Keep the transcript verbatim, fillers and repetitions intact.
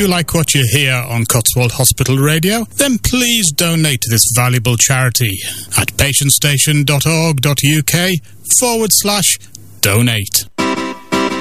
you like what you hear on Cotswold Hospital Radio? Then please donate to this valuable charity at patientstation.org.uk forward slash donate.